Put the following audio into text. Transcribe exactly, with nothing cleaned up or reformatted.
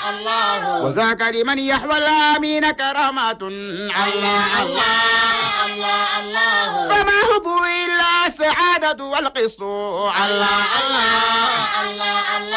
الله وذاك لمن يحوى الآمين كرامات الله الله الله الله فما هو إلا السعادة والقسط الله الله الله الله